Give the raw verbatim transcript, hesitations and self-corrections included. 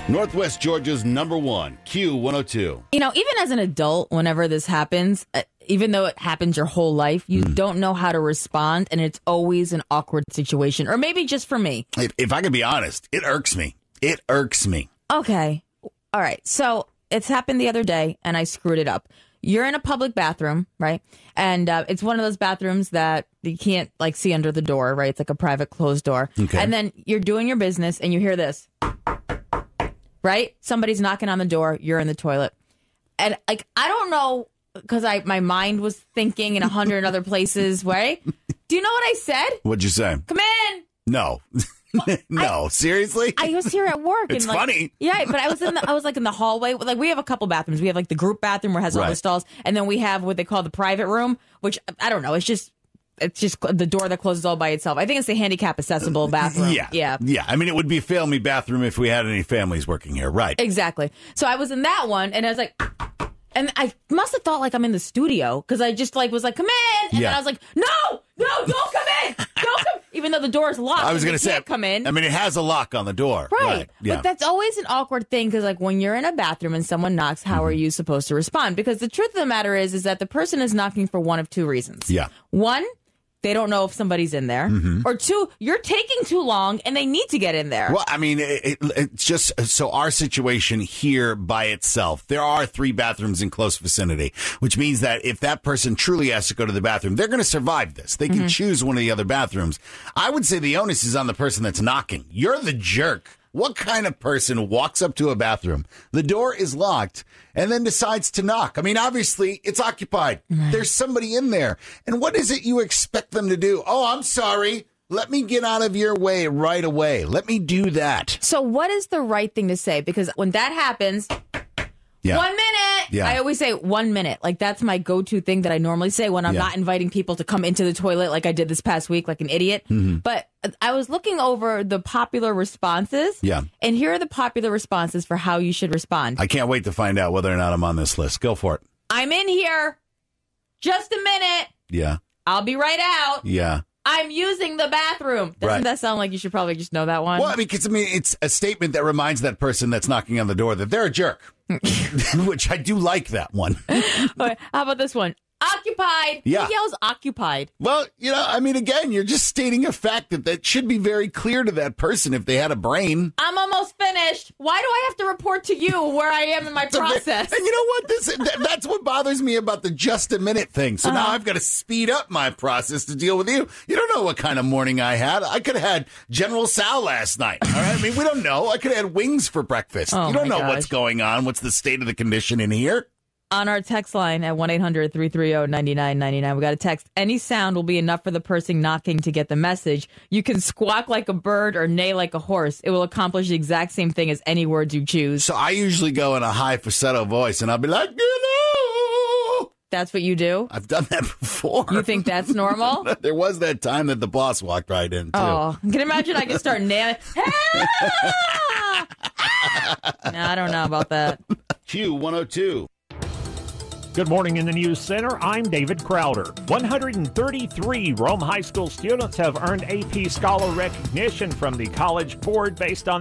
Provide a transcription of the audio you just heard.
Northwest Georgia's number one, Q one oh two. You know, even as an adult, whenever this happens, uh, even though it happens your whole life, you mm. don't know how to respond, and it's always an awkward situation. Or maybe just for me. If, if I can be honest, it irks me. It irks me. Okay. All right. So it's happened the other day, and I screwed it up. You're in a public bathroom, right? And uh, it's one of those bathrooms that you can't, like, see under the door, right? It's like a private closed door. Okay. And then you're doing your business, and you hear this. Right? Somebody's knocking on the door. You're in the toilet. And, like, I don't know, because I my mind was thinking in a hundred other places, right? Do you know what I said? What'd you say? Come in. No. no, I, seriously? I was here at work. It's and like, funny. Yeah, but I was in the, I was like in the hallway. Like we have a couple bathrooms. We have like the group bathroom where it has all Right. the stalls. And then we have what they call the private room, which I don't know. It's just it's just the door that closes all by itself. I think it's the handicap accessible bathroom. Yeah. Yeah. Yeah. I mean, it would be a family bathroom if we had any families working here. Right. Exactly. So I was in that one and I was like, and I must have thought like I'm in the studio because I just like was like, come in. And Yeah. then I was like, no, no, don't come in. Don't come. Even though the door is locked. I was going to say, can't come in. I mean, it has a lock on the door. Right. Right. Yeah. But that's always an awkward thing because like when you're in a bathroom and someone knocks, how Mm-hmm. are you supposed to respond? Because the truth of the matter is, is that the person is knocking for one of two reasons. Yeah. One, they don't know if somebody's in there. Mm-hmm. Or two, you're taking too long and they need to get in there. Well, I mean, it, it, it's just so our situation here by itself, there are three bathrooms in close vicinity, which means that if that person truly has to go to the bathroom, they're going to survive this. They can Mm-hmm. choose one of the other bathrooms. I would say the onus is on the person that's knocking. You're the jerk. What kind of person walks up to a bathroom, the door is locked, and then decides to knock? I mean, obviously, it's occupied. Right. There's somebody in there. And what is it you expect them to do? Oh, I'm sorry. Let me get out of your way right away. Let me do that. So what is the right thing to say? Because when that happens, Yeah. one minute. Yeah. I always say one minute. Like that's my go-to thing that I normally say when I'm Yeah. not inviting people to come into the toilet like I did this past week like an idiot. Mm-hmm. But I was looking over the popular responses. Yeah. And here are the popular responses for how you should respond. I can't wait to find out whether or not I'm on this list. Go for it. I'm in here. Just a minute. Yeah. I'll be right out. Yeah. I'm using the bathroom. Doesn't Right. that sound like you should probably just know that one? Well, because I mean, it's a statement that reminds that person that's knocking on the door that they're a jerk, which I do like that one. Okay, how about this one? Occupied. Yeah. Who yells occupied? Well, you know, I mean, again, you're just stating a fact that that should be very clear to that person if they had a brain. I'm almost finished. Why do I have to report to you where I am in my process? And you know what? This th- that's what bothers me about the just a minute thing. So now Uh-huh. I've got to speed up my process to deal with you. You don't know what kind of morning I had. I could have had General Sal last night. All right. I mean, we don't know. I could have had wings for breakfast. Oh, you don't my know what's gosh. going on. What's the state of the condition in here? On our text line at one eight hundred three three zero nine nine nine nine, we got a text. Any sound will be enough for the person knocking to get the message. You can squawk like a bird or neigh like a horse. It will accomplish the exact same thing as any words you choose. So I usually go in a high falsetto voice and I'll be like, hello. That's what you do? I've done that before. You think that's normal? There was that time that the boss walked right in, too. Oh, can you imagine I can start nailing? Ah! No, I don't know about that. Q one oh two. Good morning in the News Center. I'm David Crowder. one hundred thirty-three Rome High School students have earned A P Scholar recognition from the College Board based on